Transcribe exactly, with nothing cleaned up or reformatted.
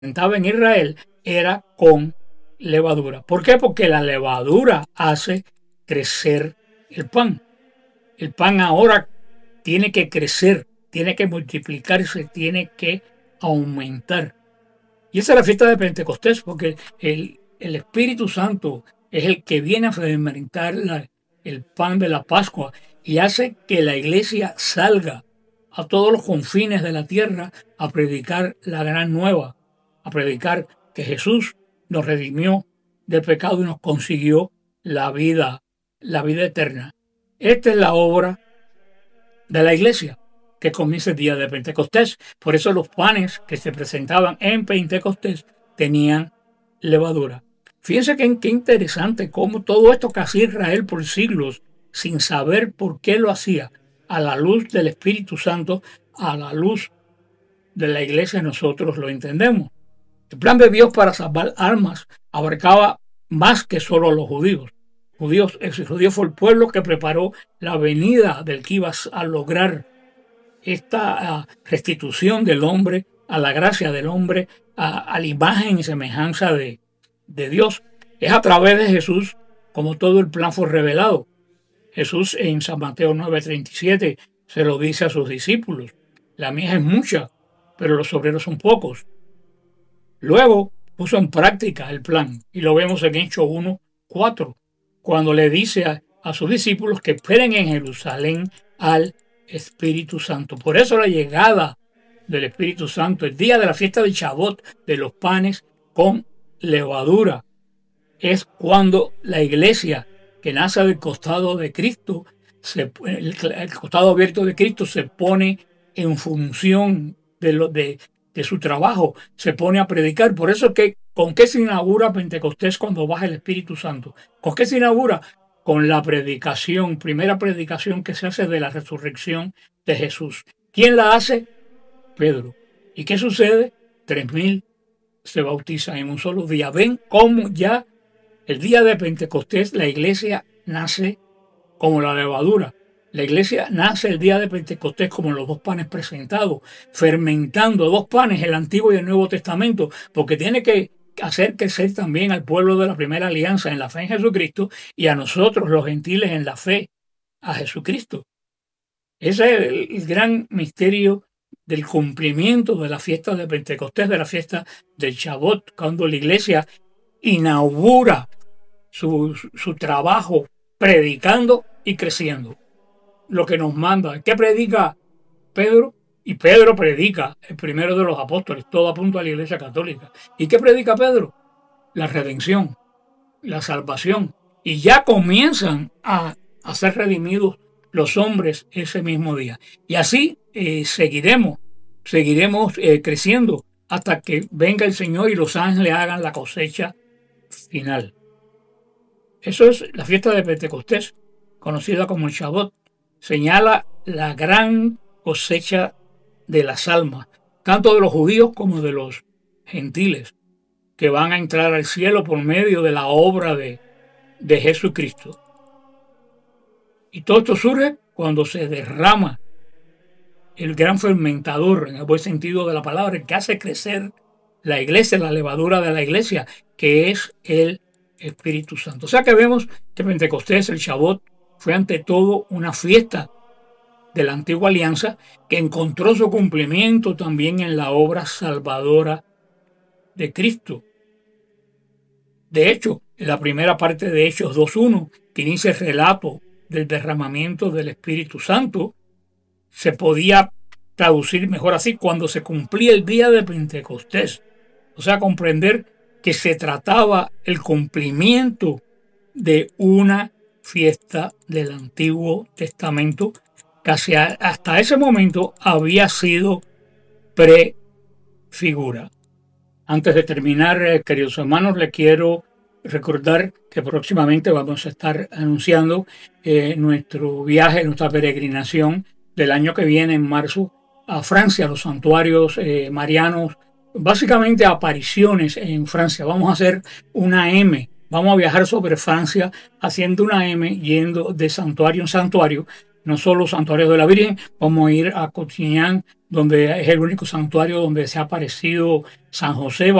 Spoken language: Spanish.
presentaba en Israel era con levadura. ¿Por qué? Porque la levadura hace crecer el pan. El pan ahora tiene que crecer, tiene que multiplicarse, tiene que aumentar. Y esa es la fiesta de Pentecostés, porque el, el Espíritu Santo es el que viene a fermentar la, el pan de la Pascua y hace que la iglesia salga a todos los confines de la tierra a predicar la gran nueva, a predicar que Jesús nos redimió del pecado y nos consiguió la vida, la vida eterna. Esta es la obra de la iglesia que comienza el día de Pentecostés. Por eso los panes que se presentaban en Pentecostés tenían levadura. Fíjense que, qué interesante cómo todo esto que hacía Israel por siglos, sin saber por qué lo hacía, a la luz del Espíritu Santo, a la luz de la iglesia, nosotros lo entendemos. El plan de Dios para salvar almas abarcaba más que solo los judíos. Judíos, el judío fue el pueblo que preparó la venida del que iba a lograr esta restitución del hombre a la gracia del hombre, a, a la imagen y semejanza de, de Dios. Es a través de Jesús como todo el plan fue revelado. Jesús en San Mateo nueve treinta y siete se lo dice a sus discípulos: la mies es mucha, pero los obreros son pocos. Luego puso en práctica el plan y lo vemos en Hechos uno cuatro, cuando le dice a, a sus discípulos que esperen en Jerusalén al Espíritu Santo. Por eso la llegada del Espíritu Santo, el día de la fiesta de Shabbat, de los panes con levadura, es cuando la iglesia que nace del costado de Cristo, se, el, el costado abierto de Cristo se pone en función de, lo, de, de su trabajo, se pone a predicar. Por eso es que, ¿con qué se inaugura Pentecostés cuando baja el Espíritu Santo? ¿Con qué se inaugura? Con la predicación, primera predicación que se hace de la resurrección de Jesús. ¿Quién la hace? Pedro. ¿Y qué sucede? Tres mil se bautizan en un solo día. Ven cómo ya el día de Pentecostés la iglesia nace como la levadura. La iglesia nace el día de Pentecostés como los dos panes presentados, fermentando dos panes, el Antiguo y el Nuevo Testamento, porque tiene que hacer crecer también al pueblo de la primera alianza en la fe en Jesucristo y a nosotros los gentiles en la fe a Jesucristo. Ese es el, el gran misterio del cumplimiento de la fiesta de Pentecostés, de la fiesta del Shabbat, cuando la iglesia inaugura su, su trabajo predicando y creciendo. Lo que nos manda. ¿Qué predica Pedro? Y Pedro predica, el primero de los apóstoles, todo apunta a la iglesia católica. ¿Y qué predica Pedro? La redención, la salvación. Y ya comienzan a, a ser redimidos los hombres ese mismo día. Y así eh, seguiremos, seguiremos eh, creciendo hasta que venga el Señor y los ángeles hagan la cosecha final. Eso es la fiesta de Pentecostés, conocida como el Shabbat. Señala la gran cosecha de las almas, tanto de los judíos como de los gentiles, que van a entrar al cielo por medio de la obra de, de Jesucristo. Y todo esto surge cuando se derrama el gran fermentador, en el buen sentido de la palabra, que hace crecer la iglesia, la levadura de la iglesia, que es el Espíritu Santo. O sea que vemos que Pentecostés, el Shabbat, fue ante todo una fiesta de la antigua alianza que encontró su cumplimiento también en la obra salvadora de Cristo. De hecho, en la primera parte de Hechos dos uno, que inicia el relato del derramamiento del Espíritu Santo, se podía traducir mejor así: cuando se cumplía el día de Pentecostés. O sea, comprender que se trataba el cumplimiento de una fiesta del Antiguo Testamento que hasta ese momento había sido prefigura. Antes de terminar, queridos hermanos, les quiero recordar que próximamente vamos a estar anunciando eh, nuestro viaje, nuestra peregrinación del año que viene, en marzo, a Francia, a los santuarios eh, marianos, básicamente apariciones en Francia. Vamos a hacer una M, vamos a viajar sobre Francia haciendo una M, yendo de santuario en santuario, no solo santuarios de la Virgen, vamos a ir a Cotignan, donde es el único santuario donde se ha aparecido San José